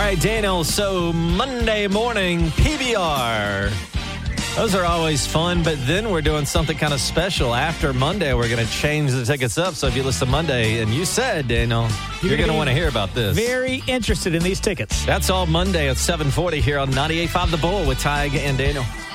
right, Daniel, so Monday morning, PBR. Those are always fun, but then we're doing something kind of special. After Monday, we're going to change the tickets up. So if you listen to Monday, and you said, Daniel, you're going to want to hear about this. Very interested in these tickets. That's all Monday at 7:40 here on 98.5 The Bull with Tig and Daniel.